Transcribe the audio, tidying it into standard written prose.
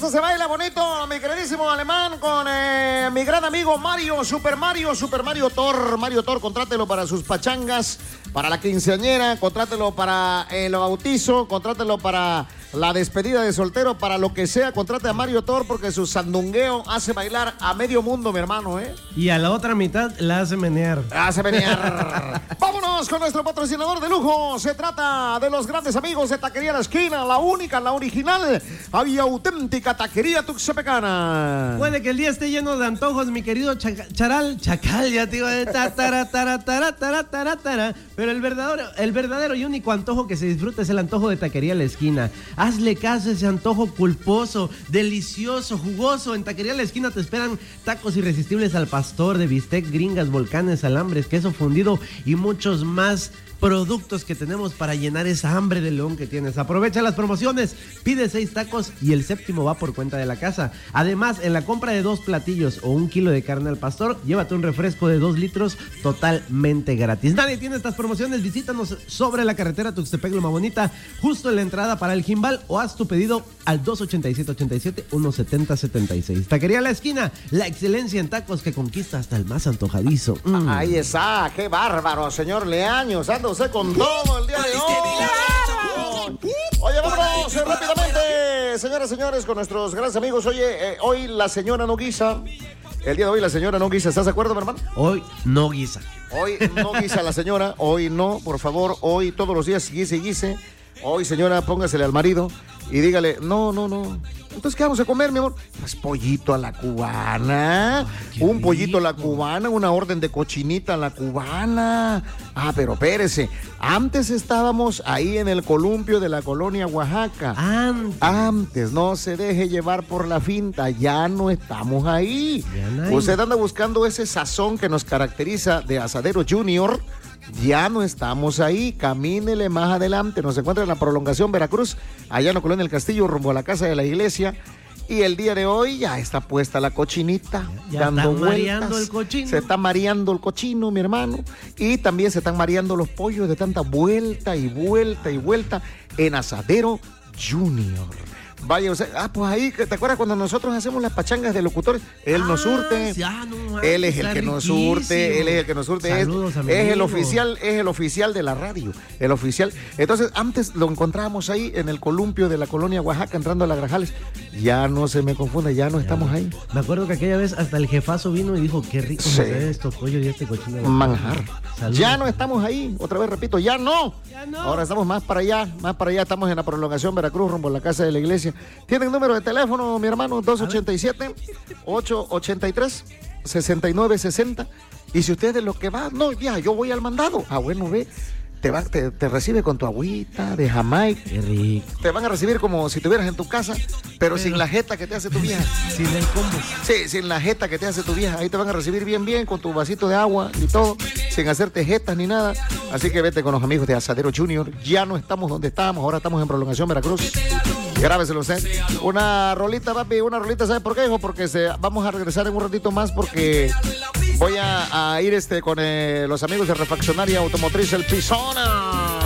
esto se baila bonito, mi queridísimo Alemán, con mi gran amigo Mario, Super Mario Thor. Mario Thor, contrátelo para sus pachangas, para la quinceañera, contrátelo para el bautizo, contrátelo para la despedida de soltero, para lo que sea, contrate a Mario Thor porque su sandungueo hace bailar a medio mundo, mi hermano, ¿eh? Y a la otra mitad la hace menear. Hace menear. Vámonos con nuestro patrocinador de lujo. Se trata de los grandes amigos de Taquería La Esquina, la única, la original y auténtica Taquería Tuxtepecana. Puede que el día esté lleno de antojos, mi querido Chacal, ya te iba a decir, pero el verdadero y único antojo que se disfruta es el antojo de Taquería La Esquina. Hazle caso a ese antojo culposo, delicioso, jugoso. En Taquería La Esquina te esperan tacos irresistibles al pastor, de bistec, gringas, volcanes, alambres, queso fundido y muchos más productos que tenemos para llenar esa hambre de león que tienes. Aprovecha las promociones, pide 6 tacos y el séptimo va por cuenta de la casa. Además, en la compra de 2 platillos o 1 kilo de carne al pastor, llévate un refresco de 2 litros totalmente gratis. Nadie tiene estas promociones. Visítanos sobre la carretera Tuxtepec-Loma Bonita, justo en la entrada para el Jimbal, o haz tu pedido al 287-87-170-76. Taquería La Esquina, la excelencia en tacos que conquista hasta el más antojadizo. Ahí está, qué bárbaro, señor Leaños. Dándose con todo el día de hoy. Oye, vámonos rápidamente, señoras y señores, con nuestros grandes amigos. Oye, hoy la señora no guisa. El día de hoy la señora no guisa. ¿Estás de acuerdo, mi hermano? Hoy no guisa. Hoy no guisa la señora. Hoy no, por favor. Hoy todos los días guise y guise. Hoy, señora, póngasele al marido y dígale, no. Entonces, ¿qué vamos a comer, mi amor? Pues pollito a la cubana. Un pollito a la cubana, una orden de cochinita a la cubana. Ah, pero espérese. Antes estábamos ahí en el columpio de la colonia Oaxaca. Antes, no se deje llevar por la finta. Ya no estamos ahí. Usted anda buscando ese sazón que nos caracteriza de Asadero Junior. Ya no estamos ahí, camínele más adelante, nos encuentra en la prolongación Veracruz, allá en la colonia del Castillo, rumbo a la casa de la iglesia. Y el día de hoy ya está puesta la cochinita, ya dando está vueltas. mareando el cochino. Se está mareando el cochino, mi hermano. Y también se están mareando los pollos de tanta vuelta y vuelta y vuelta en Asadero Junior. Vaya, pues ahí, ¿te acuerdas cuando nosotros hacemos las pachangas de locutores? Él nos surte, él es el que nos surte, Saludos, es el oficial de la radio, el oficial. Entonces, antes lo encontrábamos ahí en el columpio de la colonia Oaxaca, entrando a la Grajales. Ya no se me confunde, ya no estamos ahí. Me acuerdo que aquella vez hasta el jefazo vino y dijo, qué rico se ve estos pollos y este cochino. Manjar. Ya no estamos ahí, otra vez repito, ya no. Ahora estamos más para allá, estamos en la prolongación Veracruz, rumbo a la casa de la iglesia. ¿Tienen número de teléfono, mi hermano? 287-883-6960. Y si usted es lo que va, no, ya, yo voy al mandado. Ah, bueno, ve, te recibe con tu agüita de Jamaica. Qué rico. Te van a recibir como si estuvieras en tu casa, pero sin la jeta que te hace tu vieja. Sin el combo. Sí, sin la jeta que te hace tu vieja. Ahí te van a recibir bien, con tu vasito de agua y todo, sin hacerte jetas ni nada. Así que vete con los amigos de Asadero Junior. Ya no estamos donde estábamos, ahora estamos en prolongación Veracruz. Grábeselo usted. Una rolita, papi, ¿sabe por qué, hijo? Porque vamos a regresar en un ratito más porque voy a ir con los amigos de Refaccionaria Automotriz El Pisona.